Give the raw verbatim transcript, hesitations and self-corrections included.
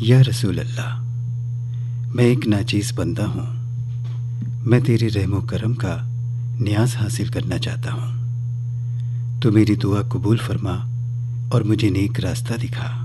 या रसूल अल्लाह, मैं एक नाचीज़ बंदा हूँ। मैं तेरे रहमो करम का न्याज़ हासिल करना चाहता हूँ। तो मेरी दुआ कबूल फरमा और मुझे नेक रास्ता दिखा।